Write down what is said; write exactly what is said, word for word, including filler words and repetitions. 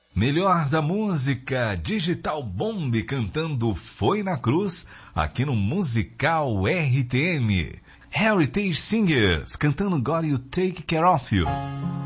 Melhor da música, Digital Bomb cantando Foi na Cruz, aqui no Musical R T M. Heritage Singers cantando Got You Take Care of You.